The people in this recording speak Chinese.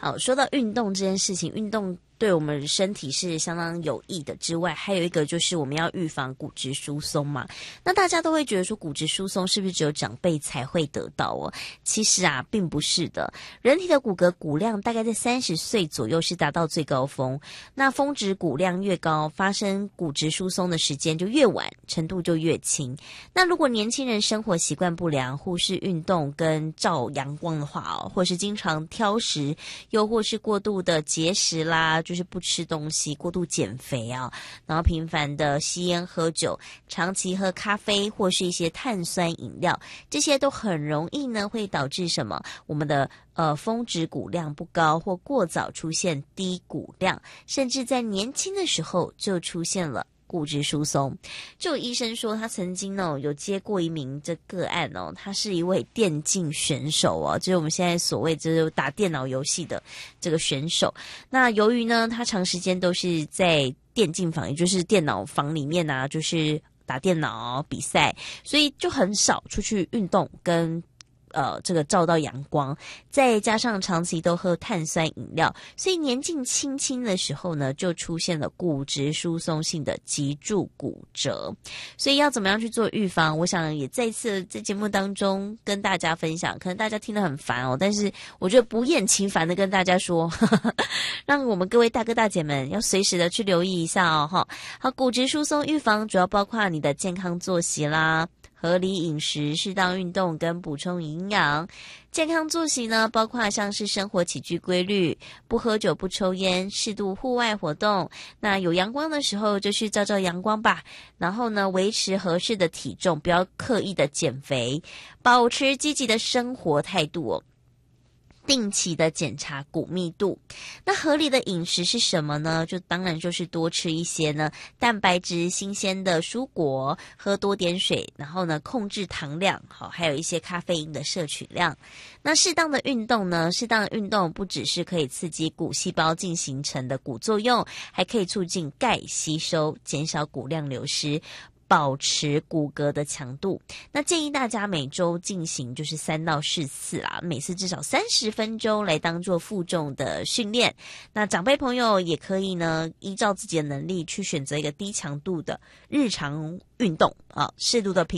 好，说到运动这件事情，运动对我们身体是相当有益的之外，还有一个就是我们要预防骨质疏松嘛。那大家都会觉得说骨质疏松是不是只有长辈才会得到哦？其实啊，并不是的。人体的骨骼骨量大概在30岁左右是达到最高峰，那峰值骨量越高，发生骨质疏松的时间就越晚，程度就越轻。那如果年轻人生活习惯不良，忽视运动跟照阳光的话哦，或是经常挑食，又或是过度的节食啦，就是不吃东西，过度减肥啊，然后频繁的吸烟喝酒，长期喝咖啡或是一些碳酸饮料，这些都很容易呢会导致什么？我们的峰值骨量不高，或过早出现低骨量，甚至在年轻的时候就出现了骨质疏松。就有医生说他曾经有接过一名这个案他是一位电竞选手就是我们现在所谓就是打电脑游戏的这个选手。那由于呢他长时间都是在电竞房，也就是电脑房里面啊，就是打电脑比赛，所以就很少出去运动跟这个照到阳光，再加上长期都喝碳酸饮料，所以年纪轻轻的时候呢，就出现了骨质疏松性的脊柱骨折。所以要怎么样去做预防？我想也再次在节目当中跟大家分享，可能大家听得很烦但是我觉得不厌其烦的跟大家说，让我们各位大哥大姐们要随时的去留意一下好，骨质疏松预防主要包括你的健康作息啦，合理饮食、适当运动跟补充营养。健康作息呢，包括像是生活起居规律，不喝酒、不抽烟，适度户外活动。那有阳光的时候就去照照阳光吧。然后呢，维持合适的体重，不要刻意的减肥，保持积极的生活态度定期的检查骨密度。那合理的饮食是什么呢？就当然就是多吃一些呢蛋白质新鲜的蔬果，喝多点水，然后呢控制糖量，还有一些咖啡因的摄取量。那适当的运动呢，适当的运动不只是可以刺激骨细胞进行成的骨作用，还可以促进钙吸收，减少骨量流失，保持骨骼的强度。那建议大家每周进行就是3到4次啦，每次至少30分钟来当做负重的训练。那长辈朋友也可以呢，依照自己的能力去选择一个低强度的日常运动适度的